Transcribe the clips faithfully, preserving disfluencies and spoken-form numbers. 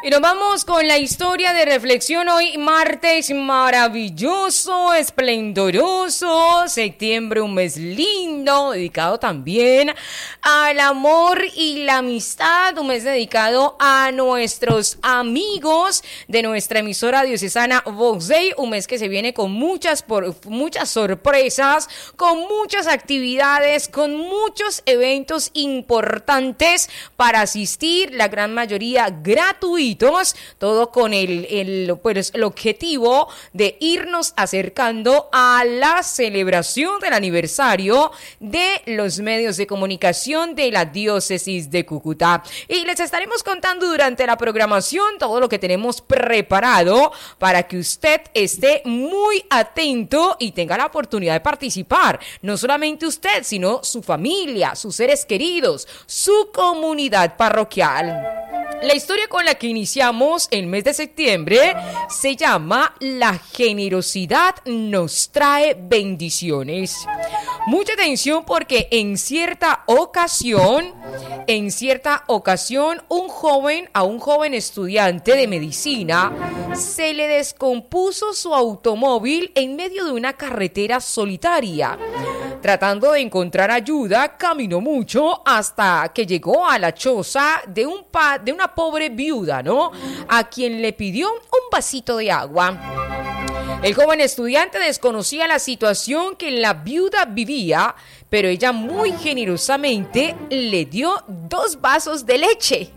Y nos vamos con la historia de reflexión hoy, martes maravilloso, esplendoroso, septiembre un mes lindo, dedicado también al amor y la amistad, un mes dedicado a nuestros amigos de nuestra emisora diocesana Vox Dei, un mes que se viene con muchas, por, muchas sorpresas, con muchas actividades, con muchos eventos importantes para asistir, la gran mayoría gratuitos, todo con el, el, pues, el objetivo de irnos acercando a la celebración del aniversario de los medios de comunicación de la diócesis de Cúcuta. Y les estaremos contando durante la programación todo lo que tenemos preparado para que usted esté muy atento y tenga la oportunidad de participar. No solamente usted, sino su familia, sus seres queridos, su comunidad parroquial. La historia con la que iniciamos el mes de septiembre se llama La generosidad nos trae bendiciones. Mucha atención porque en cierta ocasión, en cierta ocasión, un joven, a un joven estudiante de medicina, se le descompuso su automóvil en medio de una carretera solitaria. Tratando de encontrar ayuda, caminó mucho hasta que llegó a la choza de, un pa, de una pobre viuda, ¿no? A quien le pidió un vasito de agua. El joven estudiante desconocía la situación que la viuda vivía, pero ella muy generosamente le dio dos vasos de leche.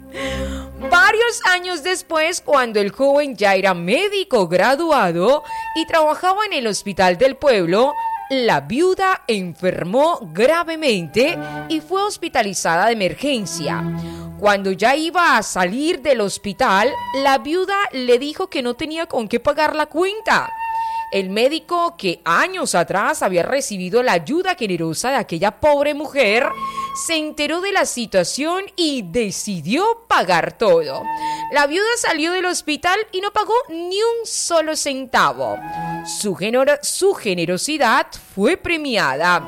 Varios años después, cuando el joven ya era médico graduado y trabajaba en el hospital del pueblo, la viuda enfermó gravemente y fue hospitalizada de emergencia. Cuando ya iba a salir del hospital, la viuda le dijo que no tenía con qué pagar la cuenta. El médico, que años atrás había recibido la ayuda generosa de aquella pobre mujer, se enteró de la situación y decidió pagar todo. La viuda salió del hospital y no pagó ni un solo centavo. Su, gener- su generosidad fue premiada.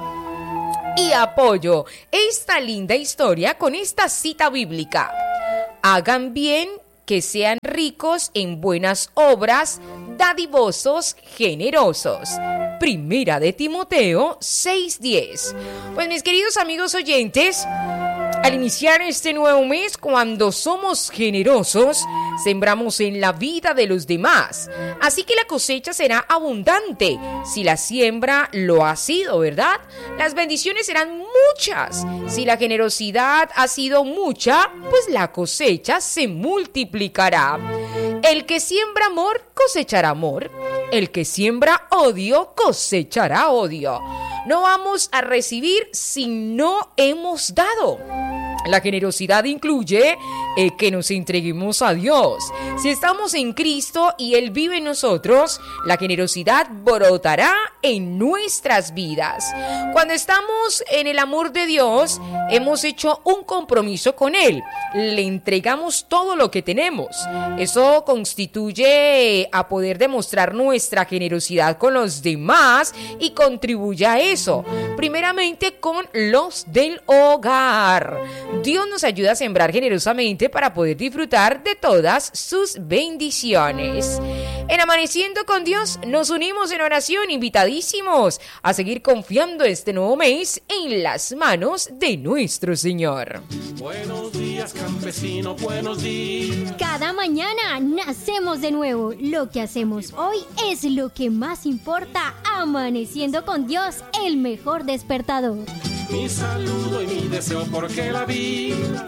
Y apoyo esta linda historia con esta cita bíblica. Hagan bien, que sean ricos en buenas obras, dadivosos, generosos. Primera de Timoteo seis diez. Pues mis queridos amigos oyentes, al iniciar este nuevo mes, cuando somos generosos, sembramos en la vida de los demás. Así que la cosecha será abundante. Si la siembra lo ha sido, ¿verdad? Las bendiciones serán muchas. Si la generosidad ha sido mucha, pues la cosecha se multiplicará. El que siembra amor, cosechará amor. El que siembra odio, cosechará odio. No vamos a recibir si no hemos dado. La generosidad incluye eh, que nos entreguemos a Dios. Si estamos en Cristo y Él vive en nosotros, la generosidad brotará en nuestras vidas. Cuando estamos en el amor de Dios, hemos hecho un compromiso con Él. Le entregamos todo lo que tenemos. Eso constituye a poder demostrar nuestra generosidad con los demás y contribuye a eso. Primeramente con los del hogar. Dios nos ayuda a sembrar generosamente para poder disfrutar de todas sus bendiciones. En Amaneciendo con Dios nos unimos en oración, invitadísimos a seguir confiando este nuevo mes en las manos de nuestro Señor. Buenos días, campesino, buenos días. Cada mañana nacemos de nuevo. Lo que hacemos hoy es lo que más importa. Amaneciendo con Dios, el mejor despertador. Mi saludo y mi deseo porque la vida.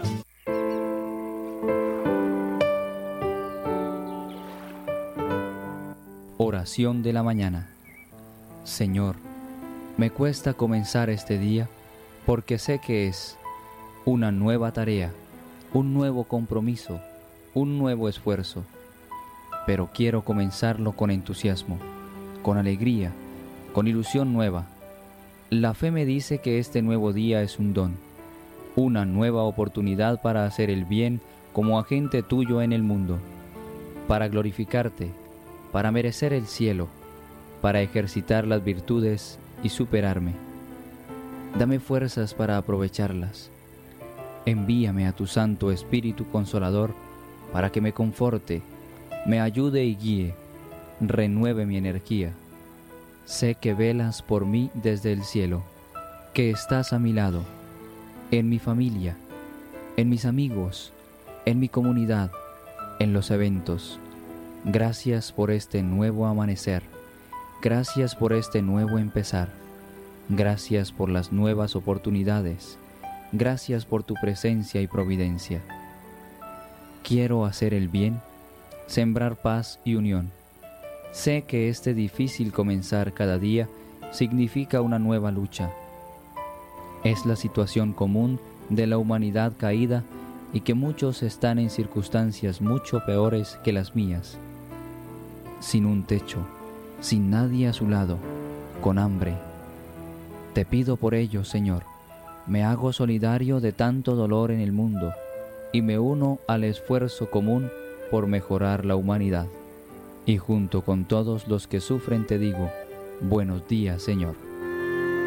Oración de la mañana. Señor, me cuesta comenzar este día porque sé que es una nueva tarea, un nuevo compromiso, un nuevo esfuerzo, pero quiero comenzarlo con entusiasmo, con alegría, con ilusión nueva. La fe me dice que este nuevo día es un don, una nueva oportunidad para hacer el bien como agente tuyo en el mundo, para glorificarte, para merecer el cielo, para ejercitar las virtudes y superarme. Dame fuerzas para aprovecharlas. Envíame a tu Santo Espíritu Consolador para que me conforte, me ayude y guíe, renueve mi energía. Sé que velas por mí desde el cielo, que estás a mi lado, en mi familia, en mis amigos, en mi comunidad, en los eventos. Gracias por este nuevo amanecer. Gracias por este nuevo empezar. Gracias por las nuevas oportunidades. Gracias por tu presencia y providencia. Quiero hacer el bien, sembrar paz y unión. Sé que este difícil comenzar cada día significa una nueva lucha. Es la situación común de la humanidad caída y que muchos están en circunstancias mucho peores que las mías. Sin un techo, sin nadie a su lado, con hambre. Te pido por ello, Señor, me hago solidario de tanto dolor en el mundo y me uno al esfuerzo común por mejorar la humanidad. Y junto con todos los que sufren te digo, buenos días, Señor.